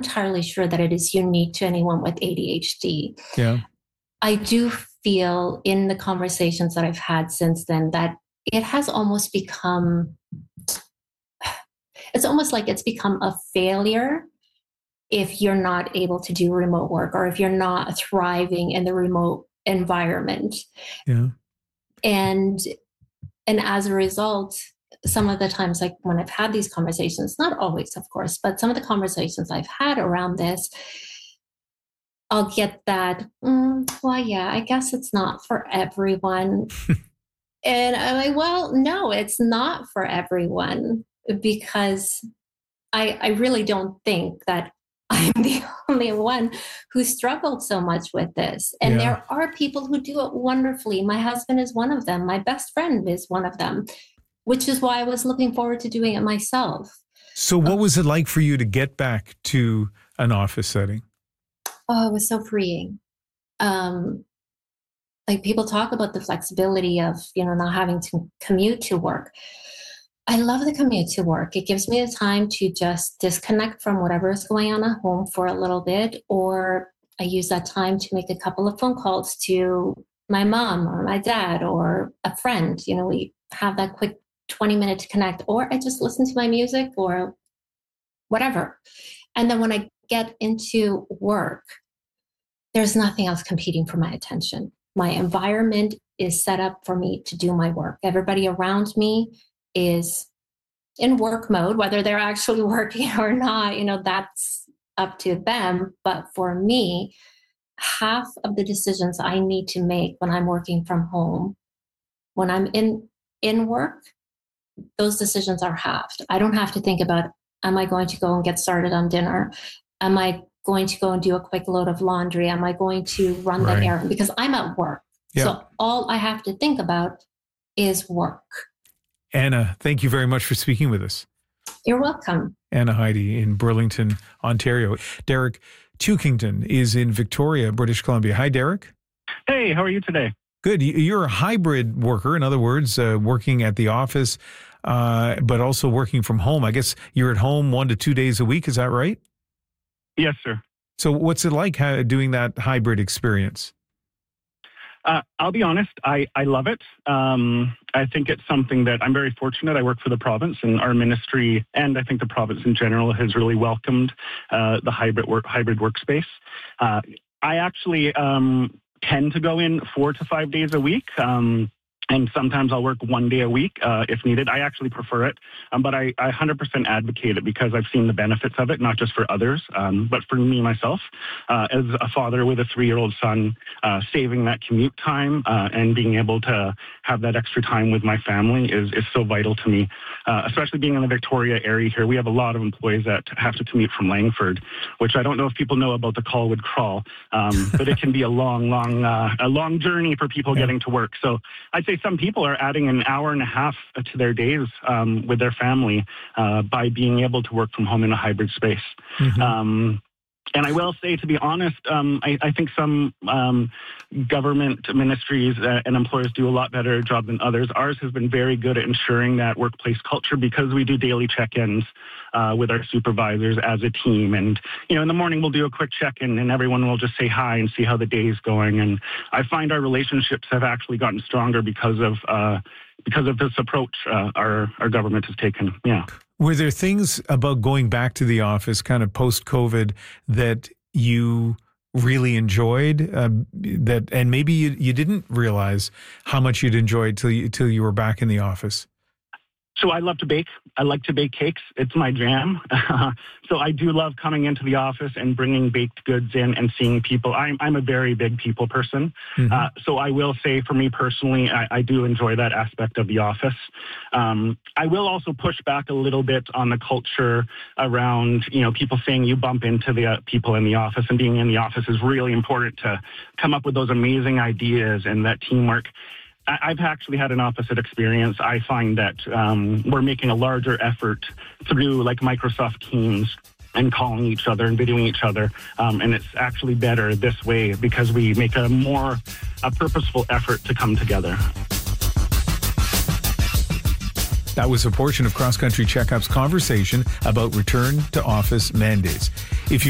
entirely sure that it is unique to anyone with ADHD. Yeah. I do feel in the conversations that I've had since then that it has almost become, it's almost like it's become a failure if you're not able to do remote work or if you're not thriving in the remote environment. Yeah. And as a result, some of the times, like when I've had these conversations, not always, of course, but some of the conversations I've had around this, I'll get that, well, yeah, I guess it's not for everyone. And I'm like, well, no, it's not for everyone, because I really don't think that I'm the only one who struggled so much with this. And there are people who do it wonderfully. My husband is one of them. My best friend is one of them, which is why I was looking forward to doing it myself. So what was it like for you to get back to an office setting? Oh, it was so freeing. Like people talk about the flexibility of, not having to commute to work. I love the commute to work. It gives me the time to just disconnect from whatever is going on at home for a little bit, or I use that time to make a couple of phone calls to my mom or my dad or a friend. We have that quick 20-minute to connect, or I just listen to my music or whatever. And then when I get into work, there's nothing else competing for my attention. My environment is set up for me to do my work. Everybody around me is in work mode, whether they're actually working or not, that's up to them. But for me, half of the decisions I need to make when I'm working from home, when I'm in work, those decisions are halved. I don't have to think about, am I going to go and get started on dinner? Am I going to go and do a quick load of laundry? Am I going to run that errand? Because I'm at work. Yeah. So all I have to think about is work. Anna, thank you very much for speaking with us. You're welcome. Anna Heidi in Burlington, Ontario. Derek Tukington is in Victoria, British Columbia. Hi, Derek. Hey, how are you today? Good. You're a hybrid worker. In other words, working at the office, but also working from home. I guess you're at home 1 to 2 days a week. Is that right? Yes, sir. So what's it like doing that hybrid experience? I'll be honest, I love it. I think it's something that I'm very fortunate. I work for the province, and our ministry, and I think the province in general, has really welcomed the hybrid workspace. I actually tend to go in 4 to 5 days a week. And sometimes I'll work 1 day a week if needed. I actually prefer it, but I 100% advocate it because I've seen the benefits of it, not just for others, but for me myself. As a father with a 3-year-old son, saving that commute time and being able to have that extra time with my family is so vital to me, especially being in the Victoria area here. We have a lot of employees that have to commute from Langford, which I don't know if people know about the Colwood Crawl, but it can be a long journey for people getting to work. So I'd say some people are adding an hour and a half to their days with their family by being able to work from home in a hybrid space. Mm-hmm. And I will say, to be honest, I think some government ministries and employers do a lot better job than others. Ours has been very good at ensuring that workplace culture because we do daily check-ins with our supervisors as a team. And, in the morning we'll do a quick check-in and everyone will just say hi and see how the day is going. And I find our relationships have actually gotten stronger because of this approach our government has taken. Yeah. Were there things about going back to the office kind of post-COVID that you really enjoyed and maybe you didn't realize how much you'd enjoyed till you were back in the office? So I love to bake. I like to bake cakes. It's my jam. So I do love coming into the office and bringing baked goods in and seeing people. I'm a very big people person. Mm-hmm. So I will say for me personally, I do enjoy that aspect of the office. I will also push back a little bit on the culture around, people saying you bump into the people in the office, and being in the office is really important to come up with those amazing ideas and that teamwork. I've actually had an opposite experience. I find that we're making a larger effort through like Microsoft Teams and calling each other and videoing each other. And it's actually better this way because we make a more purposeful effort to come together. That was a portion of Cross Country Checkup's conversation about return to office mandates. If you